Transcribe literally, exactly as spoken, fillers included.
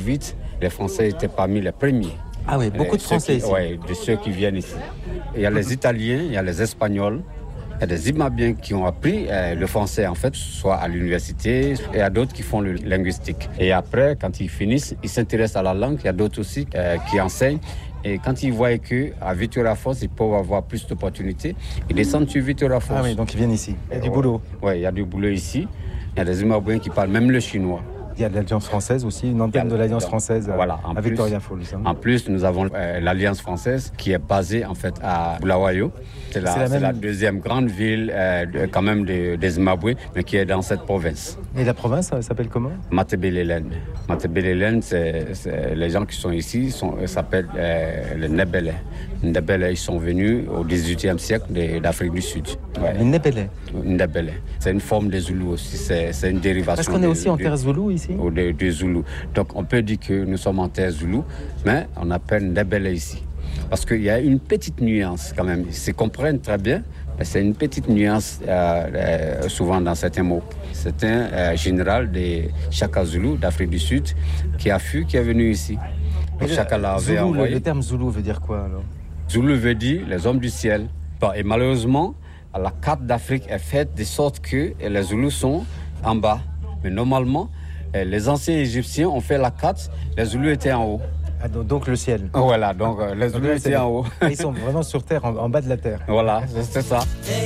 vite, les Français étaient parmi les premiers. Ah oui, beaucoup de Français ici. Oui, de ceux qui viennent ici. Il y a les Italiens, il y a les Espagnols, il y a des Imabiens qui ont appris euh, le français en fait, soit à l'université, et il y a d'autres qui font le linguistique. Et après, quand ils finissent, ils s'intéressent à la langue. Il y a d'autres aussi euh, qui enseignent. Et quand ils voient qu'à Victoria Falls, ils peuvent avoir plus d'opportunités, ils descendent sur Victoria Falls. Ah oui, donc ils viennent ici. Il y a du boulot. Oui, il y a du boulot ici. Il y a des Imabiens qui parlent même le chinois. Il y a de l'Alliance française aussi, une antenne de l'Alliance française voilà, à Victoria Falls. Hein. En plus, nous avons euh, l'Alliance française qui est basée en fait à Bulawayo. C'est la, c'est la, même... la deuxième grande ville euh, de, quand même de, des Zimbabwe, mais qui est dans cette province. Et la province, ça s'appelle comment? Matabeleland. Matabeleland, c'est, c'est les gens qui sont ici sont, s'appellent euh, les Ndebele. Ndebele, ils sont venus au dix-huitième siècle de, d'Afrique du Sud. Ouais. Les Ndebele. Ndebele. C'est une forme des Zoulous aussi, c'est, c'est une dérivation. Est-ce qu'on est aussi des, en terre Zoulou ici? Ou des de Zoulous. Donc on peut dire que nous sommes en terre Zoulou, mais on appelle Ndebele ici. Parce qu'il y a une petite nuance quand même. Ils se comprennent très bien, mais c'est une petite nuance euh, euh, souvent dans certains mots. C'est un euh, général de Chaka Zulu d'Afrique du Sud qui a fui, qui est venu ici. Donc, Chaka l'avait envoyé. Le terme Zoulou veut dire quoi alors? Zoulou veut dire les hommes du ciel. Bon, et malheureusement, la carte d'Afrique est faite de sorte que les Zoulous sont en bas. Mais normalement, les anciens Égyptiens ont fait la carte, les Zoulous étaient en haut. Ah, donc le ciel. Voilà, donc les Zoulous étaient en haut. Ils sont vraiment sur terre, en, en bas de la terre. Voilà, c'est ça.